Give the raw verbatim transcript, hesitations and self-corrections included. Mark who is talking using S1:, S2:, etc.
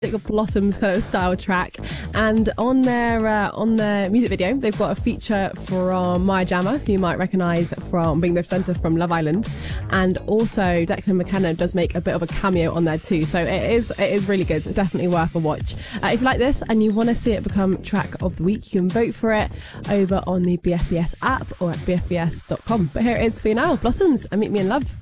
S1: Blossoms kind of style track, and on their uh, on their music video they've got a feature from Maya Jama, who you might recognise from being the presenter from Love Island, and also Declan McKenna does make a bit of a cameo on there too, so it is it is really good. It's definitely worth a watch. Uh, if you like this and you want to see it become track of the week, you can vote for it over on the B F B S app or at b f b s dot com. But here it is for you now, Blossoms and Meet Me in Love.